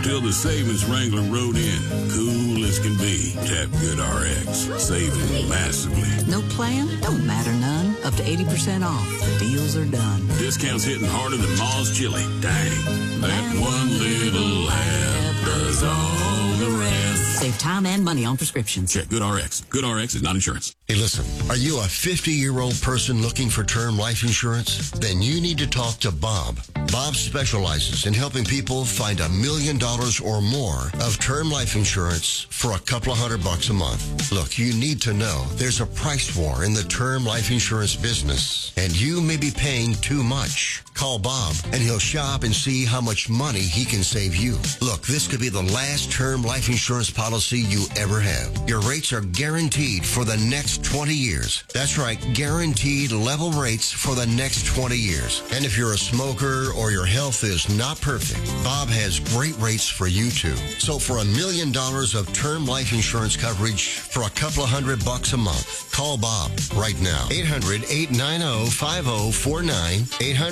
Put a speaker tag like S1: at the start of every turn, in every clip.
S1: feel the savings Wrangler wrote in. Cool as can be. Tap GoodRx. Saving massively.
S2: No plan? Don't matter none. Up to 80% off. The deals are done.
S1: Discounts hitting harder than Ma's chili. Dang. That one little app does all the rest.
S2: Save time and money on prescriptions.
S1: Check GoodRx. GoodRx is not insurance.
S3: Hey, listen, are you a 50-year-old person looking for term life insurance? Then you need to talk to Bob. Bob specializes in helping people find $1 million or more of term life insurance for a couple of $100 a month. Look, you need to know there's a price war in the term life insurance business, and you may be paying too much. Call Bob, and he'll shop and see how much money he can save you. Look, this could be the last term life insurance policy you ever have. Your rates are guaranteed for the next 20 years. That's right, guaranteed level rates for the next 20 years. And if you're a smoker or your health is not perfect, Bob has great rates for you too. So for $1 million of term life insurance coverage for a couple of $100 a month, call Bob right now. 800-890-5049.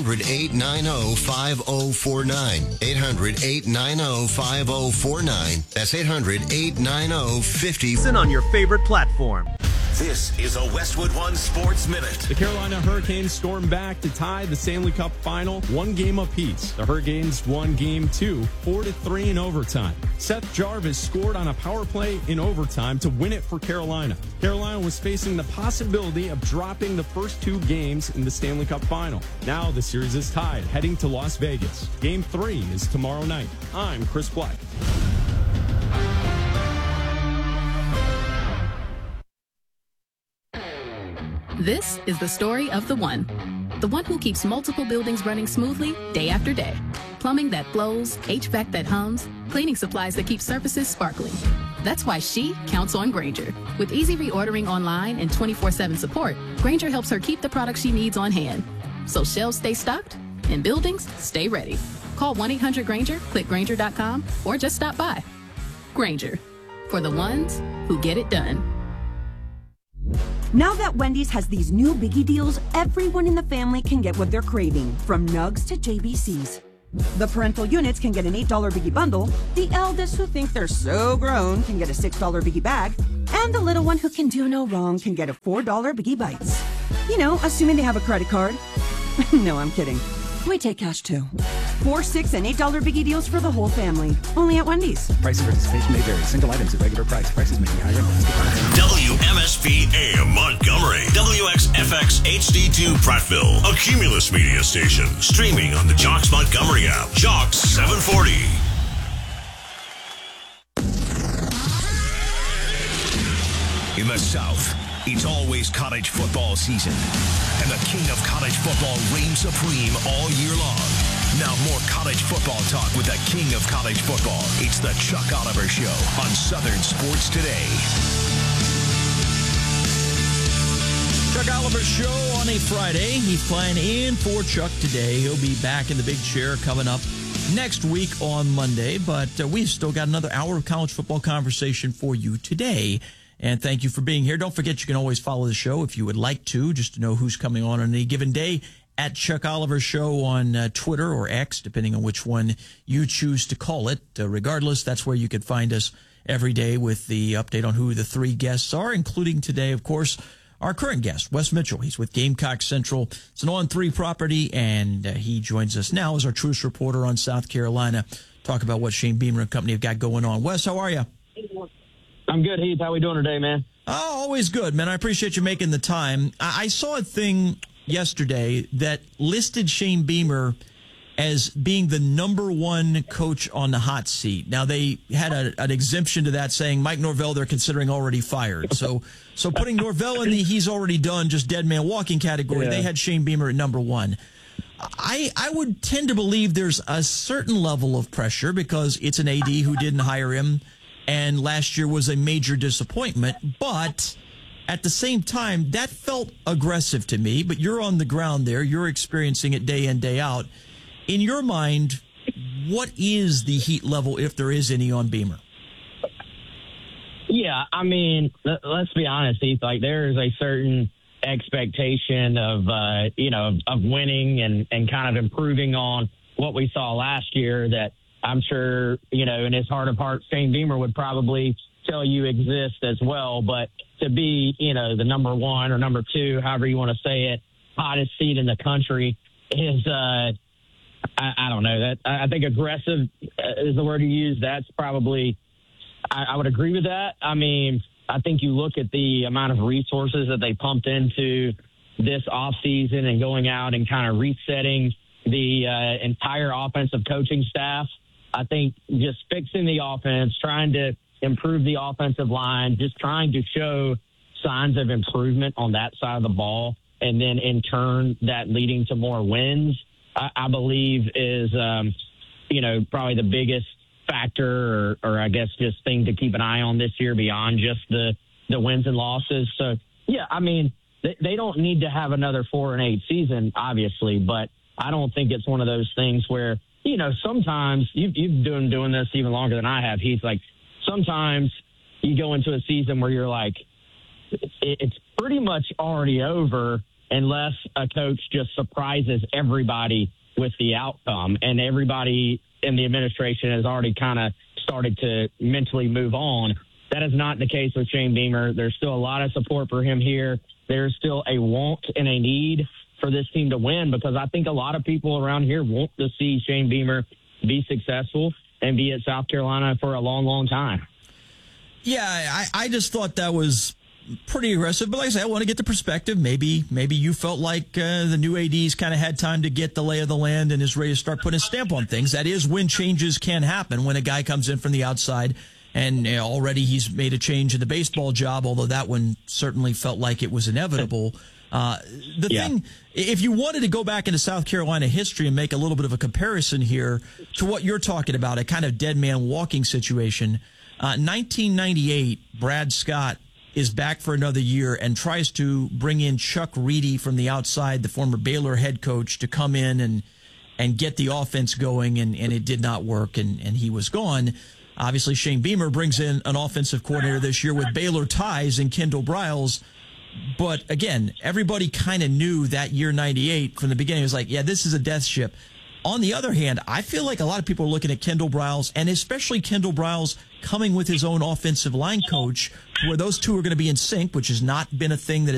S3: 800-890-5049. 800-890-5049. That's 800-890-50.
S4: Listen on your favorite platform.
S5: This is a Westwood One Sports Minute.
S6: The Carolina Hurricanes stormed back to tie the Stanley Cup final, one game apiece. The Hurricanes won game 2, 4-3 in overtime. Seth Jarvis scored on a power play in overtime to win it for Carolina. Carolina was facing the possibility of dropping the first 2 games in the Stanley Cup final. Now the series is tied, heading to Las Vegas. Game 3 is tomorrow night. I'm Chris Black.
S7: This is the story of the one who keeps multiple buildings running smoothly day after day. Plumbing that flows, HVAC that hums, cleaning supplies that keep surfaces sparkling. That's why she counts on Grainger. With easy reordering online and 24/7 support, Grainger helps her keep the products she needs on hand. So shelves stay stocked and buildings stay ready. Call 1-800-GRAINGER, click Grainger.com, or just stop by. Grainger, for the ones who get it done.
S8: Now that Wendy's has these new biggie deals, everyone in the family can get what they're craving, from nugs to JBCs. The parental units can get an $8 biggie bundle, the eldest who think they're so grown can get a $6 biggie bag, and the little one who can do no wrong can get a $4 biggie bites. You know, assuming they have a credit card. No, I'm kidding. We take cash too. 4, 6, and $8 biggie deals for the whole family. Only at Wendy's.
S9: Price and participation may vary. Single items at regular price. Prices may be higher.
S5: WMSP AM Montgomery. WXFX HD2 Prattville. A Cumulus Media station. Streaming on the Jocks Montgomery app. Jocks 740. In the South, it's always college football season. And the king of college football reigns supreme all year long. Now more college football talk with the king of college football. It's the Chuck Oliver Show on Southern Sports Today.
S10: Chuck Oliver Show on a Friday. He's flying in for Chuck today. He'll be back in the big chair coming up next week on Monday. But we've still got another hour of college football conversation for you today. And thank you for being here. Don't forget you can always follow the show if you would like to, just to know who's coming on any given day, at Chuck Oliver Show on Twitter or X, depending on which one you choose to call it. Regardless, that's where you can find us every day with the update on who the 3 guests are, including today, of course, our current guest, Wes Mitchell. He's with Gamecock Central. It's an On3 property, and he joins us now as our truth reporter on South Carolina. Talk about what Shane Beamer and company have got going on. Wes, how are you?
S11: I'm good, Heath. How we doing today, man?
S10: Oh, always good, man. I appreciate you making the time. I saw a thing yesterday that listed Shane Beamer as being the number 1 coach on the hot seat. Now, they had an exemption to that saying Mike Norvell they're considering already fired. So putting Norvell in the he's already done, just dead man walking category, They had Shane Beamer at number 1. I would tend to believe there's a certain level of pressure because it's an AD who didn't hire him, and last year was a major disappointment. But at the same time, that felt aggressive to me. But you're on the ground there. You're experiencing it day in, day out. In your mind, what is the heat level, if there is any, on Beamer?
S11: Yeah, I mean, let's be honest, Heath. Like, there is a certain expectation of winning and kind of improving on what we saw last year that I'm sure, in his heart of hearts, Shane Beamer would probably tell you exist as well. But to be, the number one or number two, however you want to say it, hottest seat in the country is, I don't know. That I think aggressive is the word you use. That's probably, I would agree with that. I mean, I think you look at the amount of resources that they pumped into this offseason and going out and kind of resetting the entire offensive coaching staff. I think just fixing the offense, trying to improve the offensive line, just trying to show signs of improvement on that side of the ball, and then in turn that leading to more wins, I believe is, probably the biggest factor or I guess just thing to keep an eye on this year beyond just the wins and losses. So, yeah, I mean, they don't need to have another 4-8 season, obviously, but I don't think it's one of those things where, sometimes you've been doing this even longer than I have, Heath. Like, sometimes you go into a season where you're like, it's pretty much already over unless a coach just surprises everybody with the outcome, and everybody in the administration has already kind of started to mentally move on. That is not the case with Shane Beamer. There's still a lot of support for him here. There's still a want and a need for this team to win, because I think a lot of people around here want to see Shane Beamer be successful and be at South Carolina for a long, long time.
S10: Yeah, I just thought that was pretty aggressive. But like I said, I want to get the perspective. Maybe you felt like the new AD's kind of had time to get the lay of the land and is ready to start putting a stamp on things. That is when changes can happen, when a guy comes in from the outside. And already he's made a change in the baseball job, although that one certainly felt like it was inevitable. Thing, if you wanted to go back into South Carolina history and make a little bit of a comparison here to what you're talking about, a kind of dead man walking situation, 1998, Brad Scott is back for another year and tries to bring in Chuck Reedy from the outside, the former Baylor head coach, to come in and get the offense going, and it did not work, and he was gone. Obviously, Shane Beamer brings in an offensive coordinator this year with Baylor ties and Kendall Briles. But again, everybody kind of knew that year 98 from the beginning. It was like, yeah, this is a death ship. On the other hand, I feel like a lot of people are looking at Kendall Briles, and especially Kendall Briles coming with his own offensive line coach, where those two are going to be in sync, which has not been a thing that